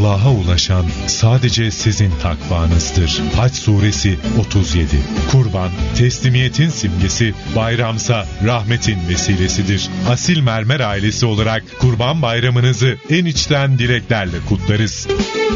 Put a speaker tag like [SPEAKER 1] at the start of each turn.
[SPEAKER 1] Allah'a ulaşan sadece sizin takvanızdır. Hac suresi 37. Kurban, teslimiyetin simgesi, bayramsa rahmetin vesilesidir. Asil Mermer ailesi olarak Kurban Bayramınızı en içten dileklerle kutlarız.